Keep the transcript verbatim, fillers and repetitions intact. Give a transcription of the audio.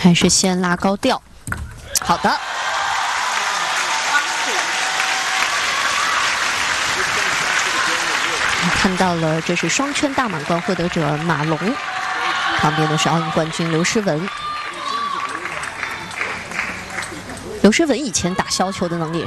还是先拉高调。好的。 看到了，这是双圈大满贯获得者马龙，旁边的是奥运冠军刘诗雯。刘诗雯以前打削球的能力。